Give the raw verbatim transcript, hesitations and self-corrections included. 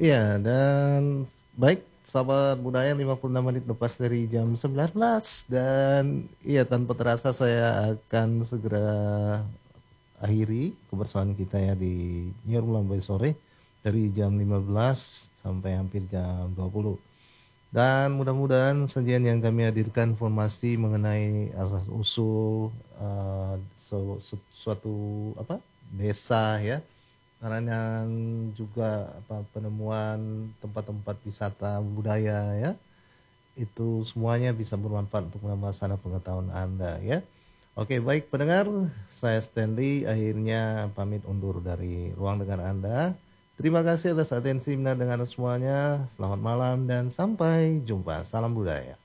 Iya, dan baik sahabat budaya lima puluh enam menit lepas dari jam sembilan belas dan iya tanpa terasa saya akan segera akhiri kebersamaan kita ya di Nyiar Lambai Sore dari jam lima belas sampai hampir jam dua puluh. Dan mudah-mudahan sajian yang kami hadirkan informasi mengenai asas usul eh, su- su- suatu apa desa ya, karena juga apa penemuan tempat-tempat wisata budaya ya, itu semuanya bisa bermanfaat untuk menambah sana pengetahuan Anda ya. Oke, baik pendengar, saya Stanley akhirnya pamit undur dari ruang dengar Anda. Terima kasih atas atensi benar dengan semuanya. Selamat malam dan sampai jumpa. Salam budaya.